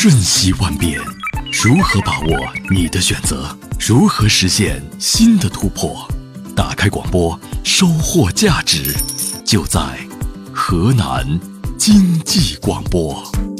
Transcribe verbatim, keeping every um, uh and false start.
瞬息万变，如何把握你的选择？如何实现新的突破？打开广播，收获价值，就在河南经济广播。